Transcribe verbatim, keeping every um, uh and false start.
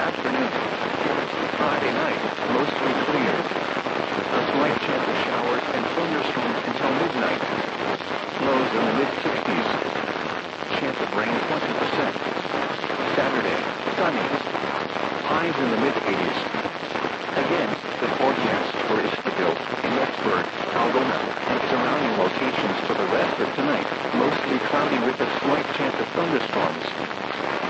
afternoon. Friday night, mostly clear. A slight chance of showers and thunderstorms until midnight. Lows in the mid-sixties. Chance of rain twenty percent. Saturday, sunny. Highs in the mid-eighties. Again, the forecast for Isterville, Rexburg, Algona, and surrounding locations for the rest of tonight, mostly cloudy with a slight chance of thunderstorms.